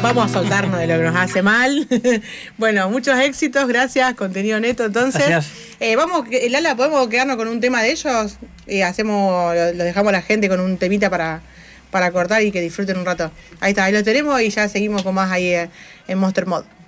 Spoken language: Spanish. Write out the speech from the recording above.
Vamos a soltarnos de lo que nos hace mal. Bueno, muchos éxitos, gracias, contenido neto. Entonces, Lala, ¿podemos quedarnos con un tema de ellos? Y lo dejamos a la gente con un temita para cortar y que disfruten un rato. Ahí está, ahí lo tenemos y ya seguimos con más ahí en Monster Mod.